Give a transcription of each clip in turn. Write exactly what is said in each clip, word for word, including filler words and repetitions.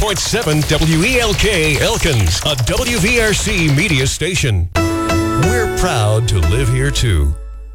point seven W E L K Elkins, a W V R C media station. We're proud to live here, too.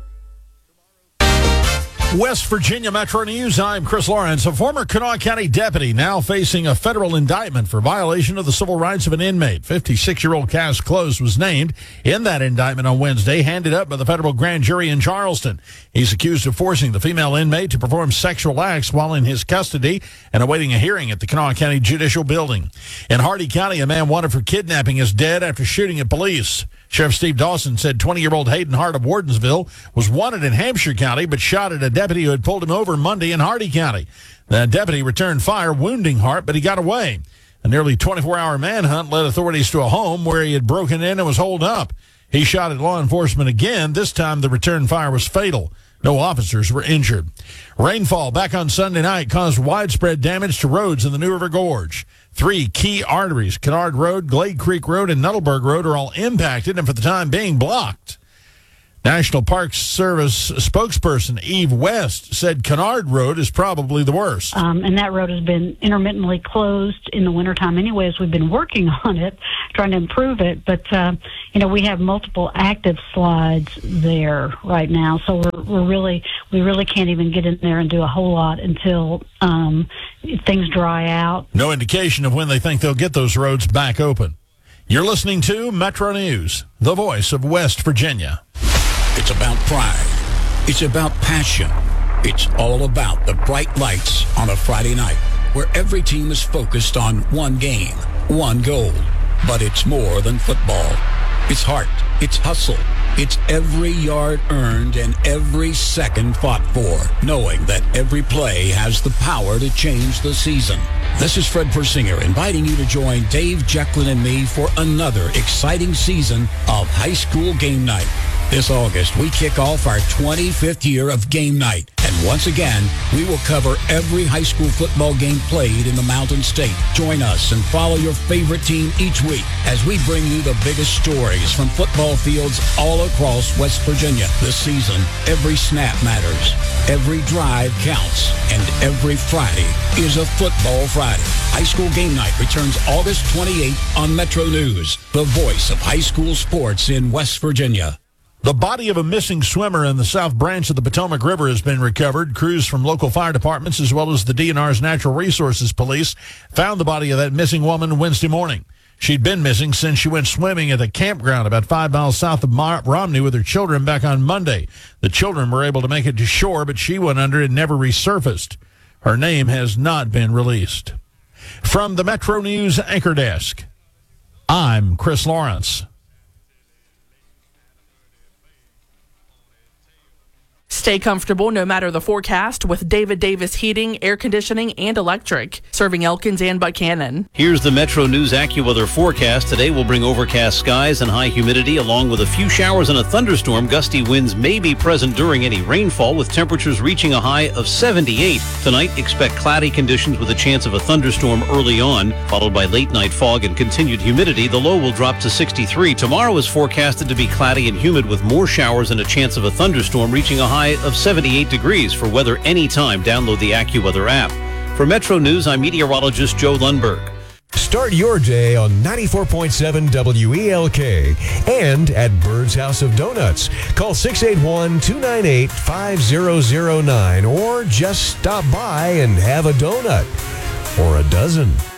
West Virginia Metro News. I'm Chris Lawrence. A former Kanawha County deputy now facing a federal indictment for violation of the civil rights of an inmate. fifty-six-year-old Cass Close was named in that indictment on Wednesday, handed up by the federal grand jury in Charleston. He's accused of forcing the female inmate to perform sexual acts while in his custody and awaiting a hearing at the Kanawha County Judicial Building. In Hardy County, a man wanted for kidnapping is dead after shooting at police. Sheriff Steve Dawson said twenty-year-old Hayden Hart of Wardensville was wanted in Hampshire County but shot at a deputy who had pulled him over Monday in Hardy County. The deputy returned fire, wounding Hart, but he got away. A nearly twenty-four hour manhunt led authorities to a home where he had broken in and was holed up. He shot at law enforcement again. This time the return fire was fatal. No officers were injured. Rainfall back on Sunday night caused widespread damage to roads in the New River Gorge. Three key arteries, Kennard Road, Glade Creek Road, and Nuttleburg Road, are all impacted and for the time being blocked. National Park Service spokesperson Eve West said Kennard Road is probably the worst. Um, and that road has been intermittently closed in the wintertime anyways. We've been working on it, trying to improve it. But, uh, you know, we have multiple active slides there right now. So we're, we're really, we really can't even get in there and do a whole lot until um, things dry out. No indication of when they think they'll get those roads back open. You're listening to Metro News, the voice of West Virginia. It's about pride. It's about passion. It's all about the bright lights on a Friday night where every team is focused on one game, one goal. But it's more than football. It's heart. It's hustle. It's every yard earned and every second fought for, knowing that every play has the power to change the season. This is Fred Persinger inviting you to join Dave Jecklin and me for another exciting season of High School Game Night. This August, we kick off our twenty-fifth year of Game Night. And once again, we will cover every high school football game played in the Mountain State. Join us and follow your favorite team each week as we bring you the biggest stories from football fields all across West Virginia. This season, every snap matters, every drive counts, and every Friday is a football Friday. High School Game Night returns August twenty-eighth on Metro News, the voice of high school sports in West Virginia. The body of a missing swimmer in the South Branch of the Potomac River has been recovered. Crews from local fire departments as well as the D N R's Natural Resources Police found the body of that missing woman Wednesday morning. She'd been missing since she went swimming at a campground about five miles south of Romney with her children back on Monday. The children were able to make it to shore, but she went under and never resurfaced. Her name has not been released. From the Metro News Anchor Desk, I'm Chris Lawrence. Stay comfortable no matter the forecast with David Davis Heating, Air Conditioning, and Electric, serving Elkins and Buchanan. Here's the Metro News AccuWeather forecast. Today will bring overcast skies and high humidity along with a few showers and a thunderstorm. Gusty winds may be present during any rainfall with temperatures reaching a high of seventy-eight. Tonight, expect cloudy conditions with a chance of a thunderstorm early on, followed by late night fog and continued humidity. The low will drop to sixty-three. Tomorrow is forecasted to be cloudy and humid with more showers and a chance of a thunderstorm reaching a high of seventy-eight degrees. For weather anytime, download the AccuWeather app. For Metro News, I'm meteorologist Joe Lundberg. Start your day on ninety-four point seven W E L K and at Bird's House of Donuts. Call six eight one, two nine eight, five zero zero nine or just stop by and have a donut or a dozen.